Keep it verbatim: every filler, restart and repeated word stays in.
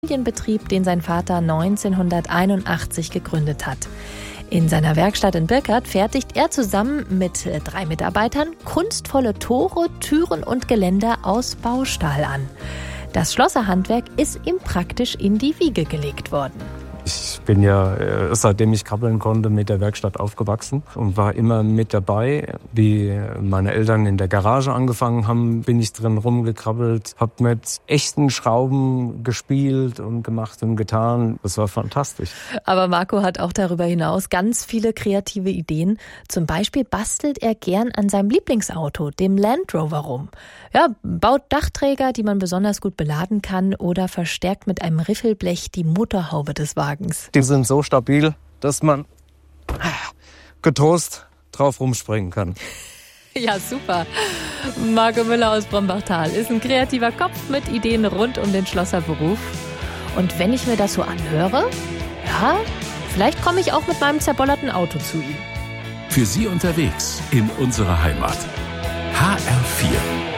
Familienbetrieb, den sein Vater neunzehnhunderteinundachtzig gegründet hat. In seiner Werkstatt in Birkert fertigt er zusammen mit drei Mitarbeitern kunstvolle Tore, Türen und Geländer aus Baustahl an. Das Schlosserhandwerk ist ihm praktisch in die Wiege gelegt worden. Ich bin ja, seitdem ich krabbeln konnte, mit der Werkstatt aufgewachsen und war immer mit dabei. Wie meine Eltern in der Garage angefangen haben, bin ich drin rumgekrabbelt, habe mit echten Schrauben gespielt und gemacht und getan. Das war fantastisch. Aber Marco hat auch darüber hinaus ganz viele kreative Ideen. Zum Beispiel bastelt er gern an seinem Lieblingsauto, dem Land Rover, rum. Ja, baut Dachträger, die man besonders gut beladen kann, oder verstärkt mit einem Riffelblech die Motorhaube des Wagens. Die sind so stabil, dass man getrost drauf rumspringen kann. Ja, super. Marco Müller aus Brombachtal ist ein kreativer Kopf mit Ideen rund um den Schlosserberuf. Und wenn ich mir das so anhöre, ja, vielleicht komme ich auch mit meinem zerbollerten Auto zu ihm. Für Sie unterwegs in unserer Heimat. H R vier.